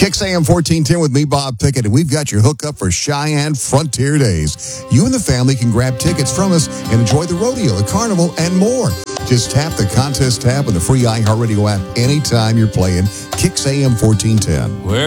Kicks AM 1410 with me, Bob Pickett, and we've got your hookup for Cheyenne Frontier Days. You and the family can grab tickets from us and enjoy the rodeo, the carnival, and more. Just tap the contest tab on the free iHeartRadio app anytime you're playing Kicks AM 1410.